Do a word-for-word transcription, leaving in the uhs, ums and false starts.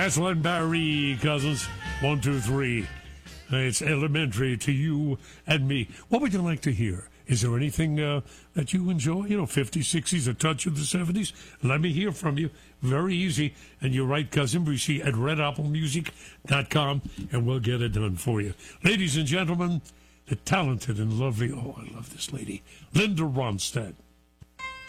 Hassel and Barry, cousins. One, two, three. It's elementary to you and me. What would you like to hear? Is there anything uh, that you enjoy? You know, fifties, sixties, a touch of the seventies? Let me hear from you. Very easy. And you write Cousin Brucey at red apple music dot com, and we'll get it done for you. Ladies and gentlemen, the talented and lovely, oh, I love this lady, Linda Ronstadt.